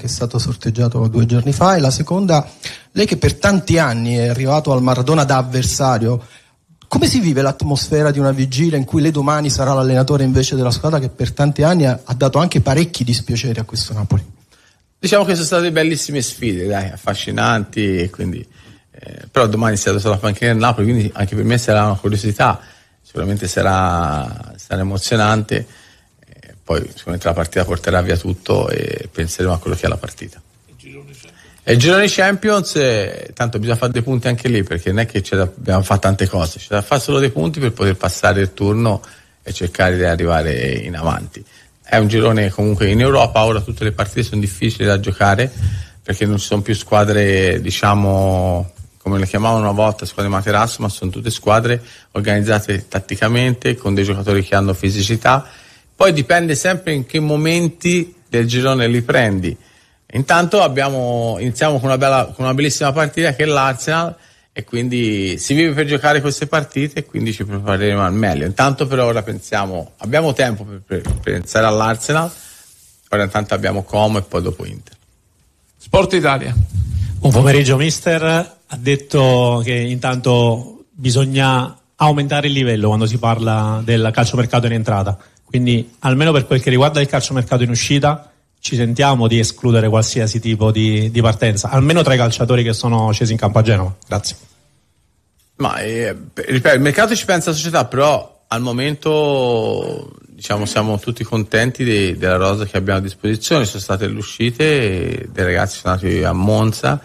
è stato sorteggiato 2 giorni fa, e la seconda, lei che per tanti anni è arrivato al Maradona da avversario, come si vive l'atmosfera di una vigilia in cui lei domani sarà l'allenatore invece della squadra che per tanti anni ha dato anche parecchi dispiaceri a questo Napoli? Diciamo che sono state bellissime sfide, dai, affascinanti, e quindi però domani si è sulla panchina del Napoli, quindi anche per me sarà una curiosità, sicuramente sarà emozionante, poi sicuramente la partita porterà via tutto e penseremo a quello che è la partita. E il girone Champions, tanto bisogna fare dei punti anche lì, perché non è che dobbiamo fare tante cose, c'è da fare solo dei punti per poter passare il turno e cercare di arrivare in avanti. È un girone comunque in Europa, ora tutte le partite sono difficili da giocare perché non ci sono più squadre, diciamo, come le chiamavano una volta, squadre materasso, ma sono tutte squadre organizzate tatticamente con dei giocatori che hanno fisicità. Poi dipende sempre in che momenti del girone li prendi. Intanto iniziamo con una bellissima partita che è l'Arsenal, e quindi si vive per giocare queste partite e quindi ci prepareremo al meglio. Intanto per ora abbiamo tempo per pensare all'Arsenal, ora intanto abbiamo Como e poi dopo Inter. Sport Italia. Buon pomeriggio mister, ha detto che intanto bisogna aumentare il livello quando si parla del calciomercato in entrata, quindi almeno per quel che riguarda il calciomercato in uscita ci sentiamo di escludere qualsiasi tipo di partenza, almeno tra i calciatori che sono scesi in campo a Genova. Grazie. Ma ripeto, il mercato ci pensa la società, però al momento diciamo siamo tutti contenti della rosa che abbiamo a disposizione. Sono state le uscite dei ragazzi, sono andati a Monza,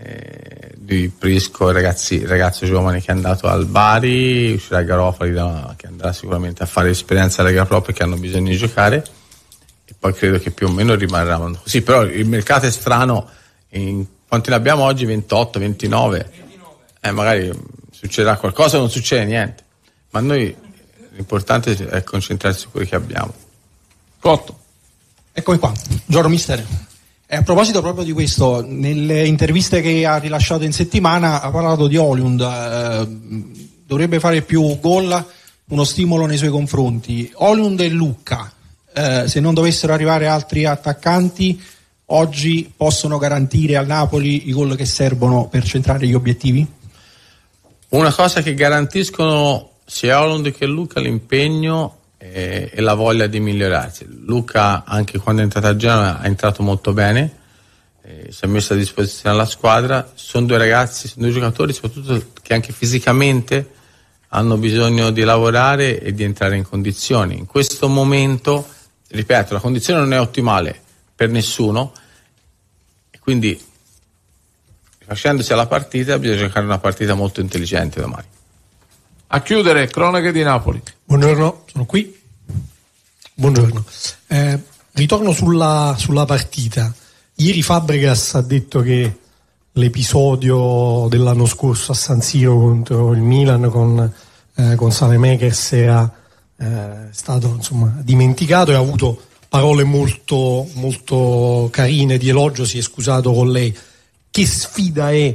di Prisco, ragazzo giovane che è andato al Bari, uscirà Garofali che andrà sicuramente a fare esperienza Lega Pro perché hanno bisogno di giocare, e poi credo che più o meno rimarranno così. Però il mercato è strano, quanti ne abbiamo oggi? 28, 29? Magari succederà qualcosa o non succede niente, ma noi l'importante è concentrarsi su quello che abbiamo. Cotto. Eccomi qua, buongiorno mister. A proposito proprio di questo, nelle interviste che ha rilasciato in settimana ha parlato di Højlund, dovrebbe fare più gol, uno stimolo nei suoi confronti. Højlund e Lucca, se non dovessero arrivare altri attaccanti, oggi possono garantire al Napoli i gol che servono per centrare gli obiettivi? Una cosa che garantiscono sia Højlund che Lucca, l'impegno e la voglia di migliorarsi. Lucca, anche quando è entrato a Genova, è entrato molto bene, si è messo a disposizione alla squadra. Sono due ragazzi, sono due giocatori soprattutto che anche fisicamente hanno bisogno di lavorare e di entrare in condizioni. In questo momento, ripeto, la condizione non è ottimale per nessuno, e quindi facendosi alla partita bisogna giocare una partita molto intelligente domani. A chiudere, cronache di Napoli. Buongiorno, sono qui. Buongiorno. Ritorno sulla partita. Ieri Fabregas ha detto che l'episodio dell'anno scorso a San Siro contro il Milan con Saelemaekers era stato dimenticato, e ha avuto parole molto, molto carine di elogio, si è scusato con lei. Che sfida è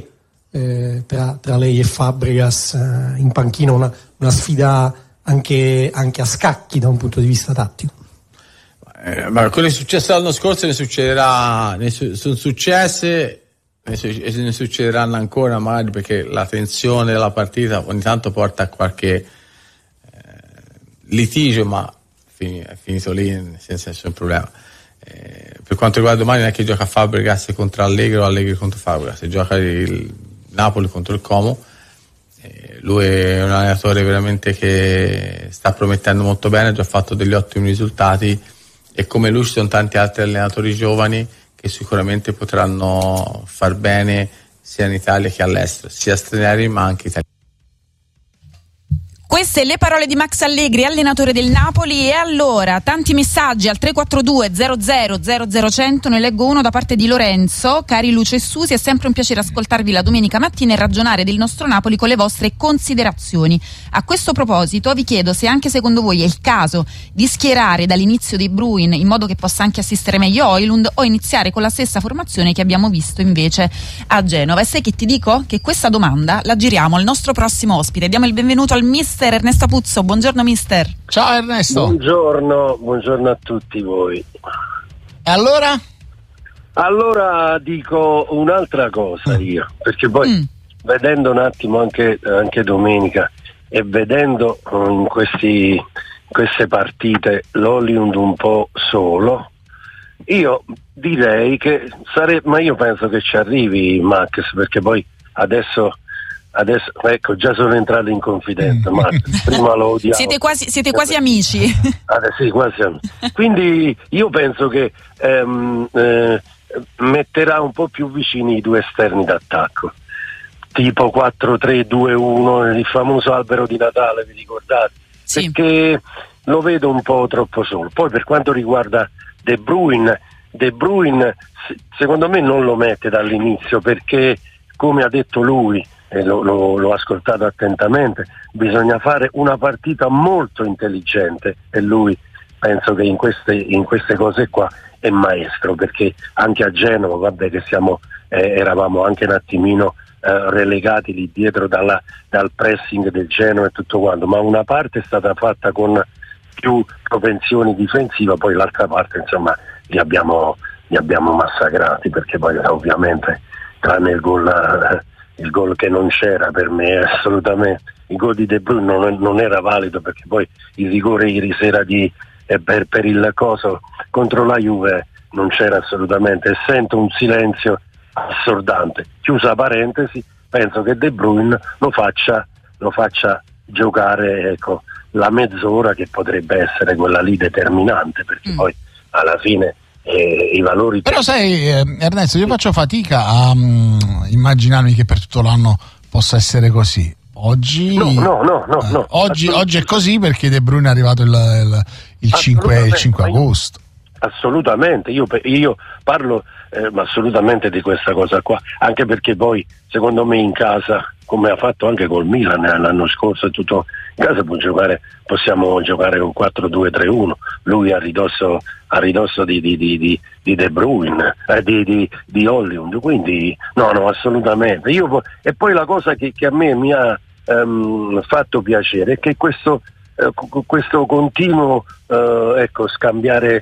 tra lei e Fabregas in panchina, una sfida anche a scacchi da un punto di vista tattico? Ma quello che è successo l'anno scorso ne succederà, sono successe e ne succederanno ancora, magari, perché la tensione della partita ogni tanto porta a qualche litigio, ma è finito lì senza nessun problema. Per quanto riguarda domani, non è che gioca Fabregas contro Allegri o Allegri contro Fabregas, gioca il Napoli contro il Como. Lui è un allenatore veramente che sta promettendo molto bene, ha già fatto degli ottimi risultati, e come lui ci sono tanti altri allenatori giovani che sicuramente potranno far bene sia in Italia che all'estero, sia stranieri ma anche italiani. Queste le parole di Max Allegri, allenatore del Napoli. E allora, tanti messaggi al 342 00 00 ne leggo uno da parte di Lorenzo. Cari Luce e Susi, è sempre un piacere ascoltarvi la domenica mattina e ragionare del nostro Napoli con le vostre considerazioni. A questo proposito vi chiedo se anche secondo voi è il caso di schierare dall'inizio De Bruyne in modo che possa anche assistere meglio Højlund, o iniziare con la stessa formazione che abbiamo visto invece a Genova. E sai che ti dico? Che questa domanda la giriamo al nostro prossimo ospite. Diamo il benvenuto al mister Ernesto Apuzzo. Buongiorno mister. Ciao Ernesto. Buongiorno a tutti voi. E allora? Allora dico un'altra cosa io, perché poi vedendo un attimo anche domenica e vedendo in queste partite l'Oliund un po' solo, io direi che ma io penso che ci arrivi Max, perché poi adesso ecco, già sono entrato in confidenza. Max, prima lo odiavo. Siete quasi amici. Sì, quasi amici. Quindi io penso che metterà un po' più vicini i due esterni d'attacco, tipo 4-3-2-1, il famoso albero di Natale, vi ricordate? Sì. Perché lo vedo un po' troppo solo. Poi per quanto riguarda De Bruyne secondo me non lo mette dall'inizio, perché come ha detto lui, e l'ho ascoltato attentamente, bisogna fare una partita molto intelligente, e lui penso che in queste cose qua è maestro, perché anche a Genova, vabbè, che eravamo anche un attimino relegati lì dietro dal pressing del Genoa e tutto quanto, ma una parte è stata fatta con più propensioni difensiva, poi l'altra parte insomma li abbiamo massacrati, perché poi ovviamente tranne il gol che non c'era, per me assolutamente il gol di De Bruyne non era valido, perché poi il rigore ieri sera per il coso contro la Juve non c'era assolutamente, e sento un silenzio assordante. Chiusa parentesi, penso che De Bruyne lo faccia giocare, ecco, la mezz'ora che potrebbe essere quella lì determinante, perché poi alla fine i valori. Però sai, Ernesto, io faccio fatica a immaginarmi che per tutto l'anno possa essere così. Oggi no. Oggi è così perché De Bruyne è arrivato il 5 agosto. Assolutamente, io parlo assolutamente di questa cosa qua, anche perché poi secondo me in casa, come ha fatto anche col Milan l'anno scorso, tutto in casa possiamo giocare con 4-2-3-1, lui a ridosso di De Bruyne, di Hollywood, quindi no, assolutamente. E poi la cosa che a me mi ha fatto piacere è che questo continuo scambiare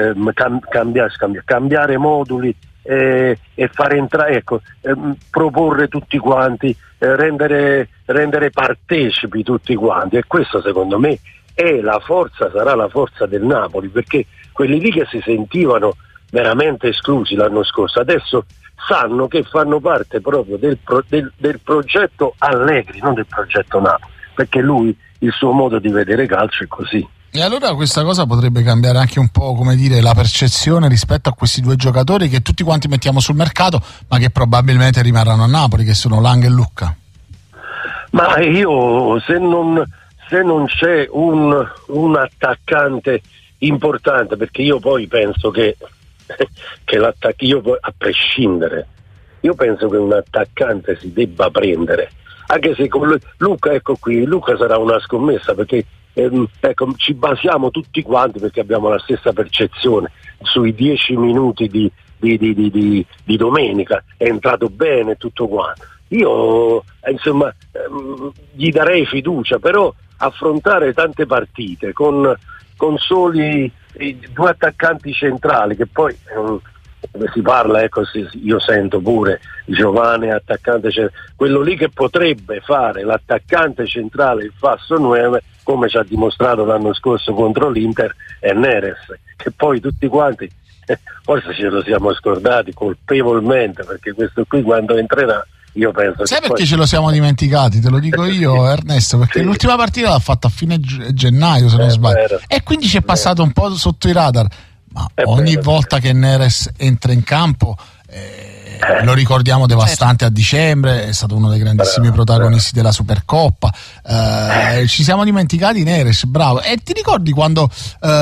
moduli e fare entrare, proporre tutti quanti, rendere partecipi tutti quanti, e questo secondo me sarà la forza del Napoli, perché quelli lì che si sentivano veramente esclusi l'anno scorso adesso sanno che fanno parte proprio del progetto Allegri, non del progetto Napoli, perché lui, il suo modo di vedere calcio è così. E allora questa cosa potrebbe cambiare anche un po', come dire, la percezione rispetto a questi due giocatori che tutti quanti mettiamo sul mercato, ma che probabilmente rimarranno a Napoli, che sono Lang e Lucca. Ma io, se non c'è un attaccante importante, perché io poi penso che a prescindere, io penso che un attaccante si debba prendere, anche se con Lucca, ecco qui, Lucca sarà una scommessa, perché ci basiamo tutti quanti, perché abbiamo la stessa percezione sui 10 minuti di domenica, è entrato bene tutto quanto. Io insomma gli darei fiducia, però affrontare tante partite con soli due attaccanti centrali, che poi si parla, io sento pure Giovane attaccante centrale, quello lì che potrebbe fare l'attaccante centrale, il falso 9, come ci ha dimostrato l'anno scorso contro l'Inter, è Neres, che poi tutti quanti forse ce lo siamo scordati colpevolmente, perché questo qui quando entrerà, io penso. Sai perché ce lo siamo dimenticati? Te lo dico io, Ernesto, perché l'ultima partita l'ha fatta a fine gennaio, se non sbaglio, e quindi ci è passato un po' sotto i radar, ma ogni volta che Neres entra in campo lo ricordiamo devastante a dicembre, è stato uno dei grandissimi protagonisti della Supercoppa, ci siamo dimenticati Neres, bravo. E ti ricordi quando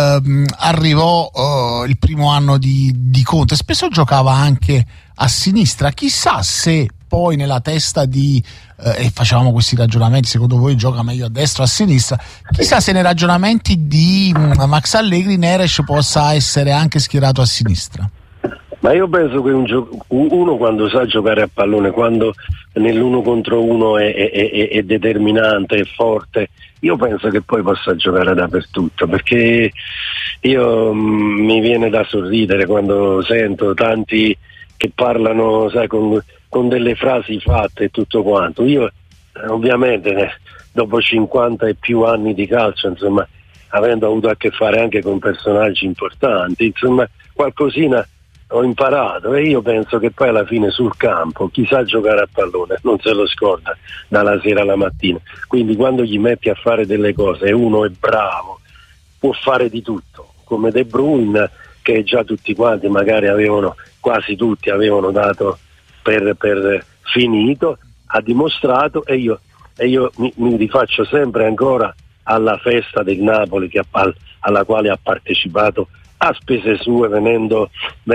arrivò il primo anno di Conte, spesso giocava anche a sinistra, chissà se poi nella testa e facevamo questi ragionamenti, secondo voi gioca meglio a destra o a sinistra, chissà se nei ragionamenti di Max Allegri Neres possa essere anche schierato a sinistra. Ma io penso che uno quando sa giocare a pallone, quando nell'uno contro uno è determinante, è forte, io penso che poi possa giocare dappertutto, perché io mi viene da sorridere quando sento tanti che parlano, sai, con delle frasi fatte e tutto quanto. Io ovviamente dopo 50 e più anni di calcio, insomma, avendo avuto a che fare anche con personaggi importanti, insomma, qualcosina ho imparato, e io penso che poi alla fine sul campo chi sa giocare a pallone non se lo scorda dalla sera alla mattina, quindi quando gli metti a fare delle cose e uno è bravo può fare di tutto, come De Bruyne, che già tutti quanti magari quasi tutti avevano dato per finito, ha dimostrato, e io mi rifaccio sempre ancora alla festa del Napoli alla quale ha partecipato a spese sue, venendo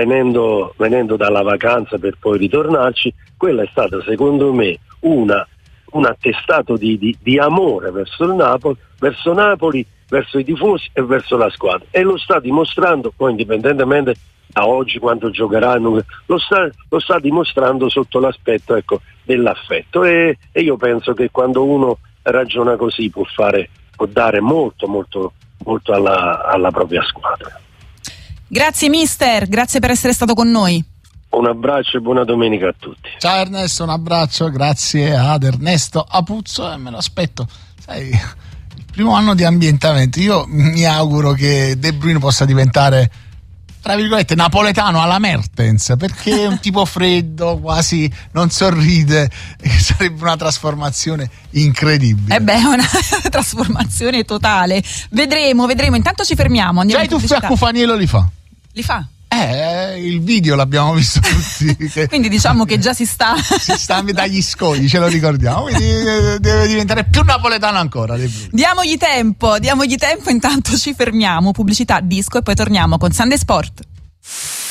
dalla vacanza per poi ritornarci. Quella è stata secondo me un attestato di amore verso il Napoli, verso i tifosi e verso la squadra, e lo sta dimostrando poi, indipendentemente da oggi quanto giocheranno, lo sta dimostrando sotto l'aspetto, ecco, dell'affetto, e io penso che quando uno ragiona così può dare molto molto molto alla propria squadra. Grazie mister, grazie per essere stato con noi. Un abbraccio e buona domenica a tutti. Ciao Ernesto, un abbraccio, grazie ad Ernesto Apuzzo, e me lo aspetto, sai, il primo anno di ambientamento. Io mi auguro che De Bruyne possa diventare, tra virgolette, napoletano alla Mertens, perché è un tipo freddo, quasi non sorride, e sarebbe una trasformazione incredibile. Una trasformazione totale. Vedremo, intanto ci fermiamo. Già i tuffi a Cufaniello li fa? Li fa? Il video l'abbiamo visto tutti. Quindi diciamo che già si sta dagli scogli, ce lo ricordiamo, quindi deve diventare più napoletano ancora. Diamogli tempo, intanto ci fermiamo, pubblicità, disco, e poi torniamo con Sunday Sport.